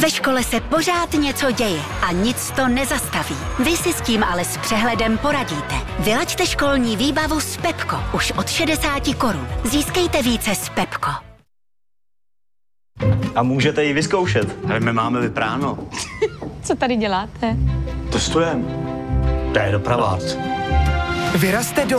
Ve škole se pořád něco děje a nic to nezastaví. Vy si s tím ale s přehledem poradíte. Vylaďte školní výbavu s Pepko už od 60 Kč. Získejte více s Pepko. A můžete ji vyzkoušet. Ale my máme vypráno. Co tady děláte? Testujeme. To je dopravák. Vyrazte do